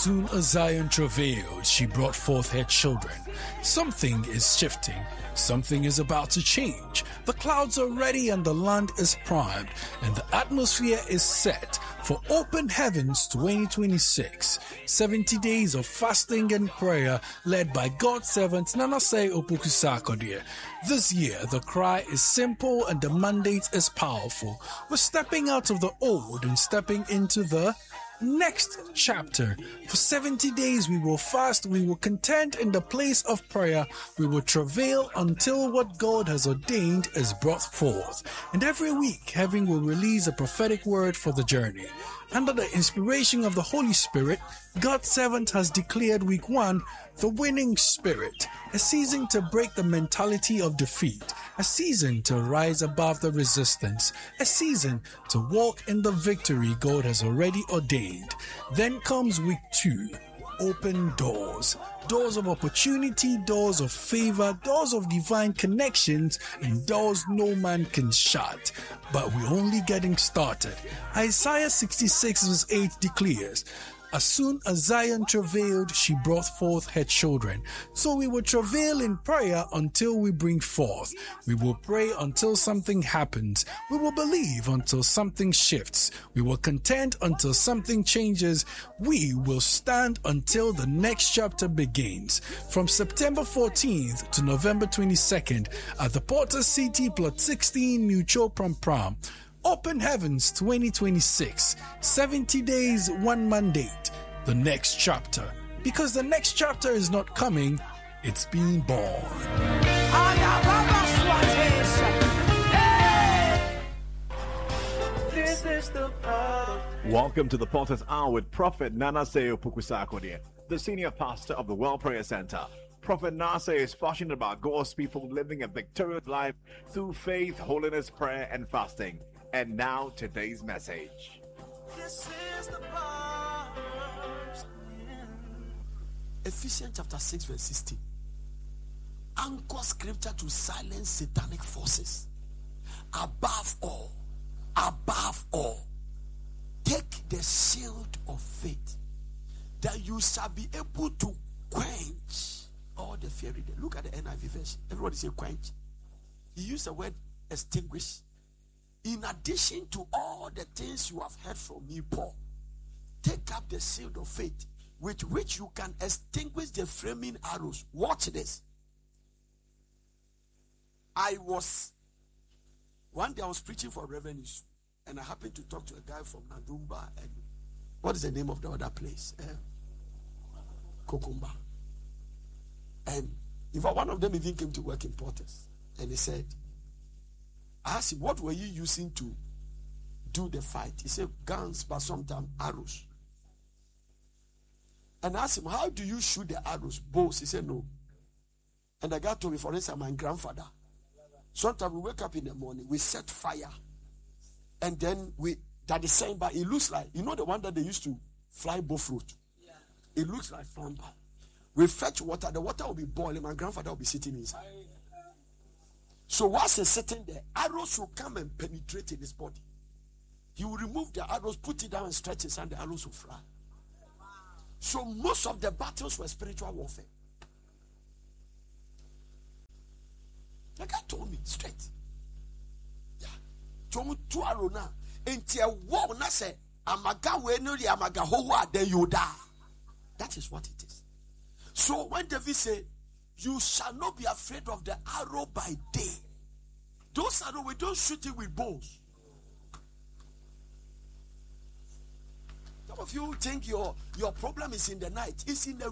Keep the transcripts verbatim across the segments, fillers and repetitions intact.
soon as Zion travailed, she brought forth her children. Something is shifting. Something is about to change. The clouds are ready and the land is primed, and the atmosphere is set for Open Heavens twenty twenty-six. seventy days of fasting and prayer led by God's servant Nanase Opoku-Sarkodie. This year, the cry is simple and the mandate is powerful. We're stepping out of the old and stepping into the next chapter. For seventy days we will fast, we will contend in the place of prayer, we will travail until what God has ordained is brought forth. And every week, heaven will release a prophetic word for the journey. Under the inspiration of the Holy Spirit, God's servant has declared week one the winning spirit, a season to break the mentality of defeat, a season to rise above the resistance, a season to walk in the victory God has already ordained. Then comes week two, open doors. Doors of opportunity, doors of favor, doors of divine connections, and doors no man can shut. But we're only getting started. Isaiah sixty-six verse eight declares, as soon as Zion travailed, she brought forth her children. So we will travail in prayer until we bring forth. We will pray until something happens. We will believe until something shifts. We will contend until something changes. We will stand until the next chapter begins. From September fourteenth to November twenty-second at the Porter City Plot sixteen, Mutual Pram Pram. Open Heavens twenty twenty-six. seventy days, one mandate. The next chapter. Because the next chapter is not coming, it's being born. This is the Welcome to the Potter's Hour with Prophet Nanase Opoku-Sarkodie, the senior pastor of the World Prayer Center. Prophet Nanase is passionate about God's people living a victorious life through faith, holiness, prayer, and fasting. And now, today's message. This is the Ephesians chapter six verse sixteen. Anchor scripture to silence satanic forces. Above all, above all, take the shield of faith, that you shall be able to quench all the fiery. Look at the N I V version. Everybody say quench. He used the word extinguish. In addition to all the things you have heard from me, Paul, take up the shield of faith, with which you can extinguish the flaming arrows. Watch this. I was, one day I was preaching for revenues, and I happened to talk to a guy from Nadumba, and what is the name of the other place? Uh, Kokumba. And in fact, one of them even came to work in Porters, and he said, I asked him, what were you using to do the fight? He said, guns, but sometimes arrows. And I asked him, how do you shoot the arrows? Bows. He said, no. And the guy told me, for instance, my grandfather. Sometimes we wake up in the morning, we set fire. And then we, that is saying, but it looks like, you know the one that they used to fly buffaloes? Yeah. It looks like flampa. We fetch water, the water will be boiling, my grandfather will be sitting inside. So whilst he's sitting there, arrows will come and penetrate in his body. He will remove the arrows, put it down and stretch his hand, the arrows will fly. So most of the battles were spiritual warfare. The guy told me straight. Yeah. Told me two arrows now. Until a war na say, amaga we no the amaga ho then you die. That is what it is. So when David said, you shall not be afraid of the arrow by day. Those arrows, we don't shoot it with bows. Some of you think your, your problem is in the night. It's in the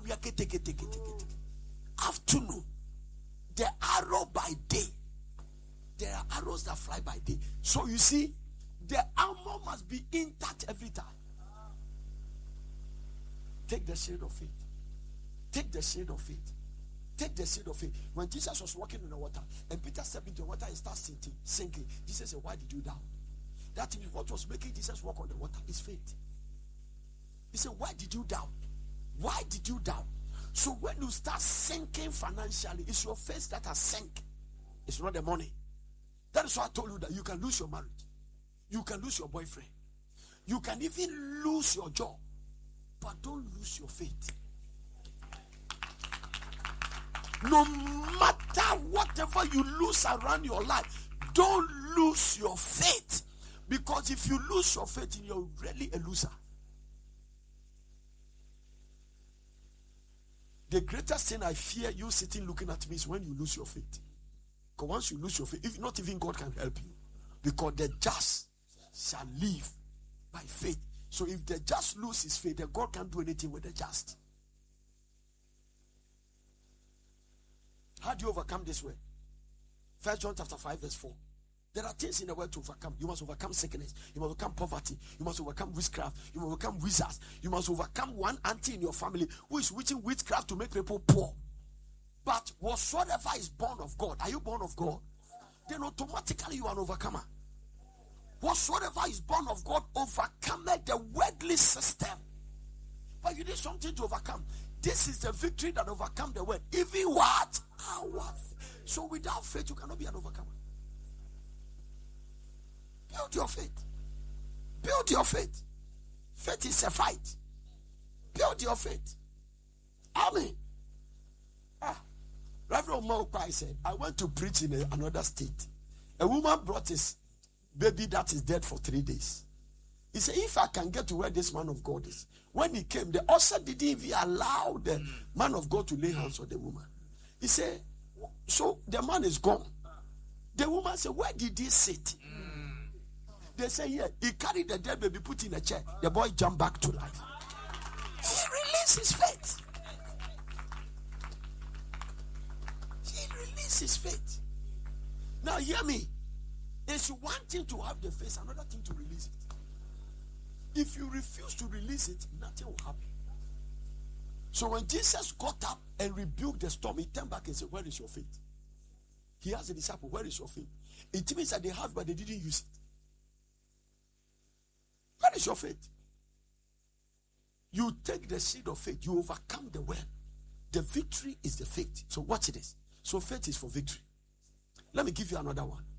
afternoon. The arrow by day. There are arrows that fly by day. So you see, the armor must be intact every time. Take the shield of faith. Take the shield of faith. Take the shield of faith. When Jesus was walking in the water and Peter stepped into the water and started sinking, sinking, Jesus said, why did you doubt? That is what was making Jesus walk on the water is faith. He said, why did you doubt? Why did you doubt? So when you start sinking financially, it's your faith that has sunk. It's not the money. That is why I told you that you can lose your marriage. You can lose your boyfriend. You can even lose your job. But don't lose your faith. No matter whatever you lose around your life, don't lose your faith. Because if you lose your faith, you're really a loser. The greatest thing I fear you sitting looking at me is when you lose your faith. Because once you lose your faith, if not even God can help you. Because the just shall live by faith. So if the just lose his faith, then God can't do anything with the just. How do you overcome this way? First John chapter five verse four. There are things in the world to overcome. You must overcome sickness. You must overcome poverty. You must overcome witchcraft. You must overcome wizards. You must overcome one auntie in your family who is witching witchcraft to make people poor. But whatsoever is born of God, are you born of God? Then automatically you are an overcomer. Whatsoever is born of God overcometh the worldly system. But you need something to overcome. This is the victory that overcome the world. Even what? Our faith. So without faith, you cannot be an overcomer. Build your faith. Build your faith. Faith is a fight. Build your faith. Amen. Ah, Reverend Mokpai said, I went to preach in a, another state. A woman brought his baby that is dead for three days. He said, if I can get to where this man of God is. When he came, the usher didn't even allow the man of God to lay hands on the woman. He said, so the man is gone. The woman said, where did he sit? They say, yeah, he carried the dead baby, put in a chair. The boy jumped back to life. He released his faith. He released his faith. Now hear me. It's one thing to have the faith, another thing to release it. If you refuse to release it, nothing will happen. So when Jesus got up and rebuked the storm, he turned back and said, where is your faith? He asked the disciple, where is your faith? It means that they have, but they didn't use it. Where is your faith? You take the seed of faith, you overcome the world. The victory is the faith. So watch this. So faith is for victory. Let me give you another one.